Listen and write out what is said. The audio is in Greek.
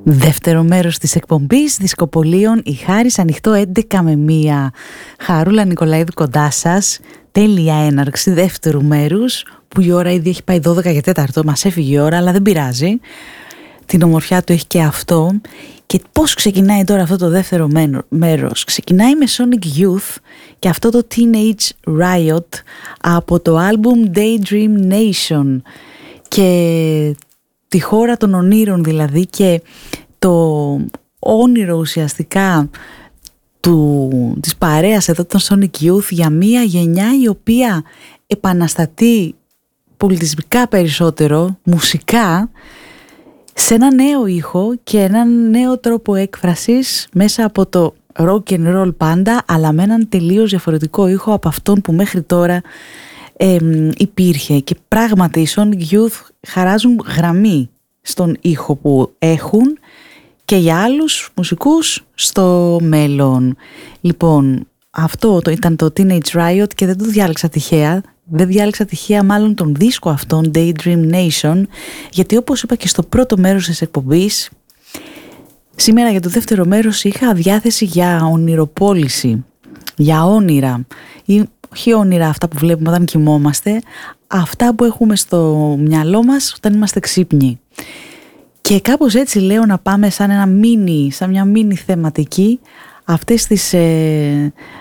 Δεύτερο μέρος της εκπομπής Δισκοπολίων, η Χάρις, ανοιχτό 11 με 1. Χαρούλα Νικολαίδου κοντά σας. Τέλεια έναρξη δεύτερου μέρους, που η ώρα ήδη έχει πάει 12 και 4, μας έφυγε η ώρα, αλλά δεν πειράζει. Την ομορφιά του έχει και αυτό. Και πώς ξεκινάει τώρα αυτό το δεύτερο μέρος? Ξεκινάει με Sonic Youth και αυτό το Teenage Riot από το album Daydream Nation, και τη χώρα των ονείρων δηλαδή, και το όνειρο ουσιαστικά της παρέας εδώ των Sonic Youth για μία γενιά η οποία επαναστατεί πολιτισμικά περισσότερο, μουσικά, σε ένα νέο ήχο και έναν νέο τρόπο έκφρασης μέσα από το rock and roll πάντα, αλλά με έναν τελείως διαφορετικό ήχο από αυτόν που μέχρι τώρα υπήρχε. Και πράγματι οι Sonic Youth χαράζουν γραμμή στον ήχο που έχουν και για άλλους μουσικούς στο μέλλον. Λοιπόν, αυτό ήταν το Teenage Riot και δεν το διάλεξα τυχαία. Δεν διάλεξα τυχαία μάλλον τον δίσκο αυτόν, Daydream Nation, γιατί όπως είπα και στο πρώτο μέρος της εκπομπής, σήμερα για το δεύτερο μέρος είχα διάθεση για ονειροπόληση, για όνειρα, ή όχι όνειρα αυτά που βλέπουμε όταν κοιμόμαστε, αυτά που έχουμε στο μυαλό μας όταν είμαστε ξύπνοι. Και κάπως έτσι λέω να πάμε σαν μια μίνι θεματική αυτές τις